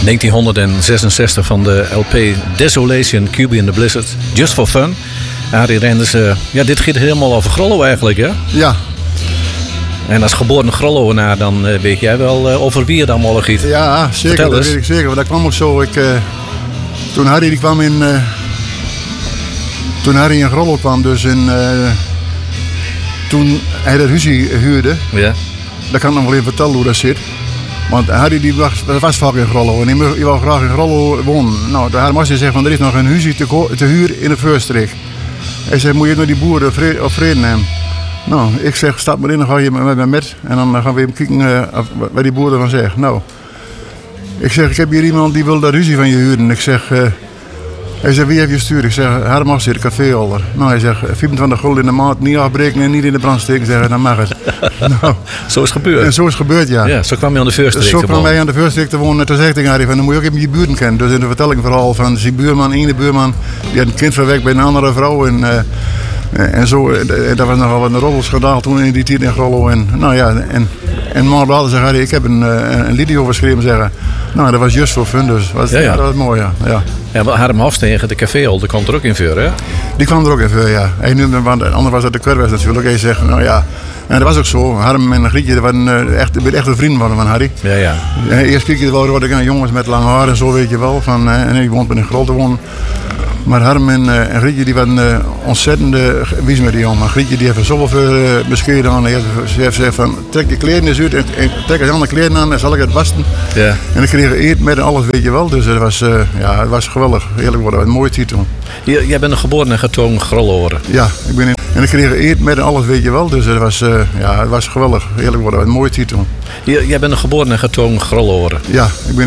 1966 van de LP Desolation, QB in the Blizzard. Just for Fun. Arie Renders, dit gaat helemaal over Grollo eigenlijk, hè? Ja. En als geboren Grollowenaar, dan weet jij wel over wie het allemaal gaat. Ja, zeker. Dat weet ik zeker. Want dat kwam ook zo. Toen Harry die kwam in... Toen Harry in Grollo kwam, dus toen hij dat huisje huurde... Ja. Dat kan ik nog wel even vertellen hoe dat zit. Want Harry die was vaak in Grollo en die wou graag in Grollo wonen. Nou, de Harry zegt van er is nog een huisje te huur in de Voorstreek. Hij zegt, moet je naar die boeren op vrede nemen? Nou, ik zeg, stap maar in, dan ga je met me met. En dan gaan we even kijken wat die boeren van zeggen. Nou, ik zeg, ik heb hier iemand die wil dat huisje van je huren. Ik zeg... Hij zegt, wie heeft je gestuurd? Ik zeg, Herman zit, caféholder. Nou, hij zegt, 25 gulden in de maand, niet afbreken en niet in de brand steken. Ik zeg, dan mag het. Nou, zo is het gebeurd? En zo is het gebeurd, ja. Ja, zo kwam je aan de Voorstreek te wonen. Zo kwam hij aan de Voorstreek te wonen. En toen zei ik Harry, dan moet je ook even je buurten kennen. Dus in de vertelling vooral van die buurman, ene buurman, die had een kind verwekt bij een andere vrouw. En zo, dat was nogal een roddelschandaal toen in die tijd in Grollo. En nou ja, en een maand later zei Harry, ik heb een liedje over geschreven, zeggen. Nou, dat was Just for Fun, dus dat was mooi, ja. Ja, Harm Hofstegen, de caféholder, komt er ook in voor, hè? Die kwam er ook in voor, ja. Hij noemde, want anders was dat de Curwes natuurlijk. Hij zegt, nou ja, en dat was ook zo. Harm en Grietje waren echt een vriend van Harry. Ja, ja. Eerst keek je wel wat jongens met lang haar en zo, weet je wel. En ik woonde in Grol te wonen. Maar Harm en Grietje die waren ontzettende wies met die jongen. Maar Grietje die heeft zoveel voor bescheiden aan. Ze heeft gezegd van, trek je kleren eens uit en trek eens andere kleren aan en zal ik het wassen. Ja. En dan kreeg je eten met en alles, weet je wel. Dus het was geweldig. Eerlijk worden, een mooie titel. Jij bent een geboren en getogen Grolloer. Ja, ik ben in. En dan kreeg je eten met en alles, weet je wel. Dus het was geweldig. Eerlijk worden, een mooie titel. Jij bent een geboren en getogen Grolloer. Ja, ik ben